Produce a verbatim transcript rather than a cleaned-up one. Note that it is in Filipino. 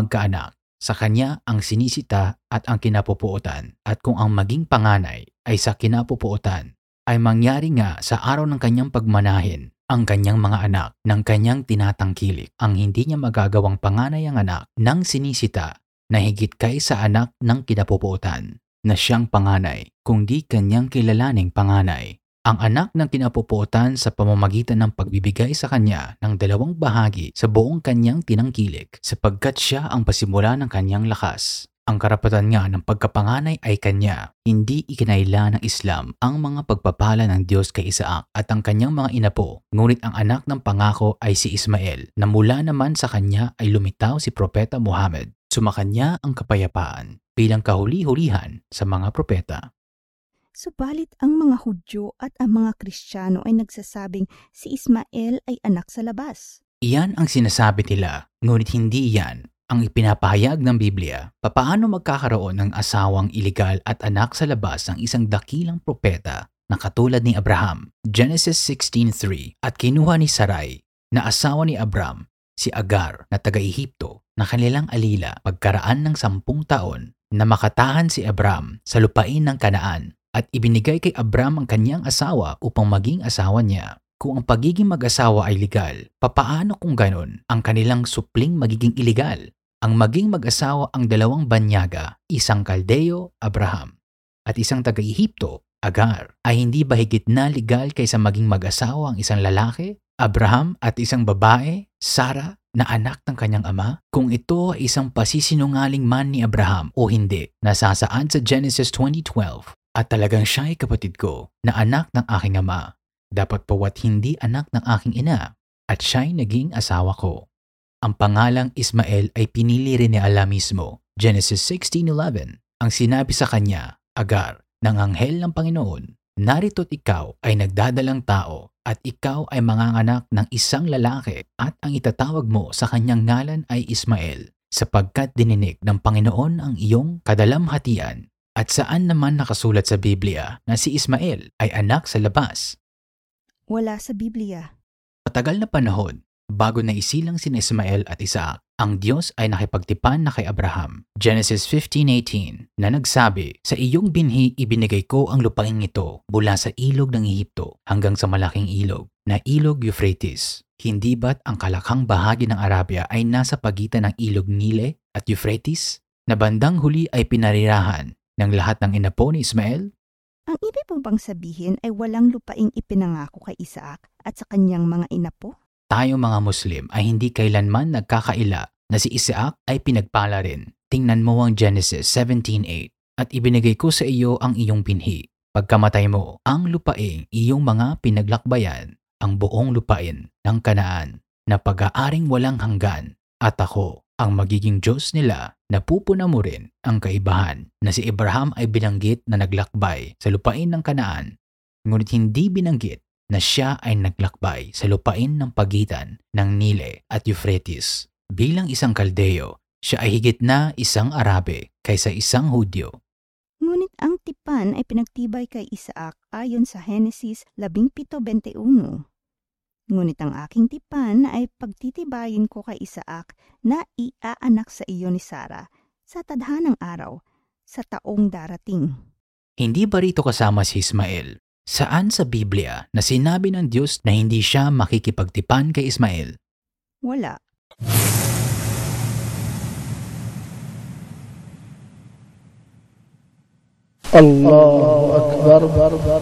magkaanak, sa kanya ang sinisita at ang kinapupuotan. At kung ang maging panganay ay sa kinapupuotan, ay mangyari nga sa araw ng kanyang pagmanahin ang kanyang mga anak ng kanyang tinatangkilik. Ang hindi niya magagawang panganay ang anak ng sinisita na higit kay sa anak ng kinapupuotan na siyang panganay, kundi kanyang kilalaning panganay. Ang anak ng kinapupuotan sa pamamagitan ng pagbibigay sa kanya ng dalawang bahagi sa buong kanyang tinangkilik, sapagkat siya ang pasimula ng kanyang lakas. Ang karapatan nga ng pagkapanganay ay kanya. Hindi ikinaila ng Islam ang mga pagpapala ng Diyos kay Isaac at ang kanyang mga inapo, ngunit ang anak ng pangako ay si Ismael, na mula naman sa kanya ay lumitaw si Propeta Muhammad. Sumakanya ang kapayapaan bilang kahuli-hulihan sa mga propeta. Subalit ang mga Hudyo at ang mga Kristiyano ay nagsasabing si Ismael ay anak sa labas. Iyan ang sinasabi nila, ngunit hindi iyan ang ipinapahayag ng Biblia. Papaano magkakaroon ng asawang ilegal at anak sa labas ang isang dakilang propeta na katulad ni Abraham? Genesis sixteen three. At kinuha ni Sarai na asawa ni Abram si Agar na taga-Ehipto na kanilang alila pagkaraan ng sampung taon na makatahan si Abram sa lupain ng Kanaan, at ibinigay kay Abram ang kanyang asawa upang maging asawa niya. Kung ang pagiging mag-asawa ay legal, papaano kung ganon ang kanilang supling magiging illegal? Ang maging mag-asawa ang dalawang banyaga, isang Kaldeo, Abraham, at isang taga-Ehipto, Agar, ay hindi ba higit na legal kaysa maging mag-asawa ang isang lalaki, Abraham, at isang babae, Sarah, na anak ng kanyang ama? Kung ito ay isang pasisinungaling man ni Abraham o hindi, nasasaan sa Genesis twenty twelve, at talagang siya ay kapatid ko na anak ng aking ama, dapat pawat hindi anak ng aking ina, at siya'y naging asawa ko. Ang pangalang Ismael ay pinili rin ni Allah mismo. Genesis sixteen eleven. Ang sinabi sa kanya, Agar, ng anghel ng Panginoon, narito't ikaw ay nagdadalang tao at ikaw ay manganganak ng isang lalaki at ang itatawag mo sa kanyang ngalan ay Ismael, sapagkat dininig ng Panginoon ang iyong kadalamhatian. At saan naman nakasulat sa Biblia na si Ismael ay anak sa labas? Wala sa Biblia. Matagal na panahon bago na isilang sina Ismael at Isaac, ang Diyos ay nakipagtipan na kay Abraham. Genesis fifteen eighteen na nagsabi, sa iyong binhi ibinigay ko ang lupaing ito mula sa ilog ng Ehipto hanggang sa malaking ilog na ilog Euphrates. Hindi ba't ang kalakhang bahagi ng Arabia ay nasa pagitan ng ilog Nile at Euphrates, na bandang huli ay pinarirahan ng lahat ng inapo ni Ismael? Ang ibig mo bang sabihin ay walang lupaing ipinangako kay Isaac at sa kanyang mga inapo? Tayo mga Muslim ay hindi kailanman nagkakaila na si Isaac ay pinagpala rin. Tingnan mo ang Genesis seventeen eight. At ibinigay ko sa iyo ang iyong binhi. Pagkamatay mo, ang lupaing iyong mga pinaglakbayan, ang buong lupain ng Kanaan, na pag-aaring walang hanggan. At ako ang magiging Diyos nila, na pupuna mo rin ang kaibahan na si Abraham ay binanggit na naglakbay sa lupain ng Kanaan, ngunit hindi binanggit na siya ay naglakbay sa lupain ng pagitan ng Nile at Euphrates. Bilang isang Kaldeo, siya ay higit na isang Arabe kaysa isang Hudyo. Ngunit ang tipan ay pinagtibay kay Isaac ayon sa Genesis seventeen twenty-one. Ngunit ang aking tipan ay pagtitibayin ko kay Isaac na iaanak sa iyo ni Sarah sa tadhanang araw, sa taong darating. Hindi ba rito kasama si Ismael? Saan sa Biblia na sinabi ng Diyos na hindi siya makikipagtipan kay Ismael? Wala. Allahu Akbar.